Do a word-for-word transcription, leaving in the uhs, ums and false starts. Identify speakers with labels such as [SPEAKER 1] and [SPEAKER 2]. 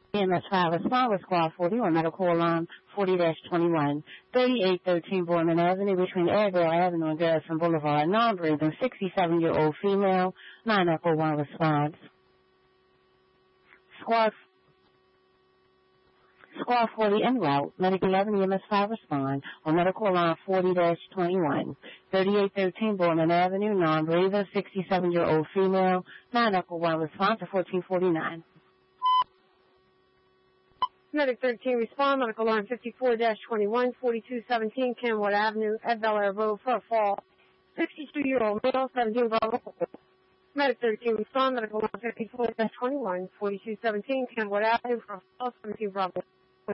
[SPEAKER 1] E M S five, respond with Squad forty on medical alarm forty dash twenty-one, thirty-eight thirteen Borman Avenue between Airedale Avenue and Garrison Boulevard. Non-breathing, sixty-seven-year-old female, nine Echo one response. Squad Squad forty en route, Medic eleven E M S five respond on medical alarm forty dash twenty-one, thirty-eight thirteen Borman Avenue, non-breather, sixty-seven-year-old female, nine Echo one response to fourteen forty-nine.
[SPEAKER 2] Medic thirteen respond, medical alarm fifty-four dash twenty-one, forty-two seventeen Kenwood Avenue, at Bel Air Road for a fall. sixty-two-year-old male, seventeen Bravo. Medic thirteen respond, medical alarm fifty-four dash twenty-one, forty-two seventeen Kenwood Avenue for a fall, seventeen Bravo.